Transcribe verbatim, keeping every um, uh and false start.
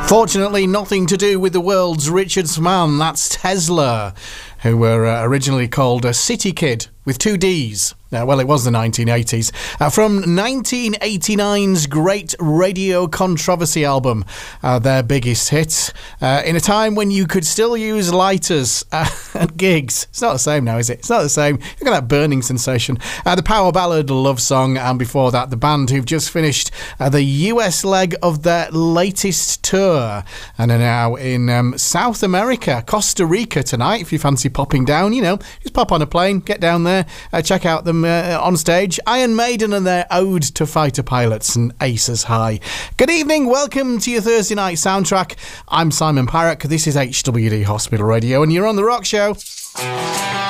Fortunately, nothing to do with the world's richest man. That's Tesla, who were uh, originally called a City Kid with two D's. Uh, well, it was the nineteen eighties. Uh, from nineteen eighty-nine's Great Radio Controversy album, uh, their biggest hit, uh, in a time when you could still use lighters uh, at gigs. It's not the same now, is it? It's not the same. Look at that burning sensation. Uh, the power ballad Love Song, and before that, the band who've just finished uh, the U S leg of their latest tour and are now in um, South America, Costa Rica tonight. If you fancy popping down, you know, just pop on a plane, get down there, uh, check out them uh, on stage. Iron Maiden and their Ode to Fighter Pilots and Aces High. Good evening, welcome to your Thursday night soundtrack. I'm Simon Parrock, this is H W D Hospital Radio, and you're on The Rock Show.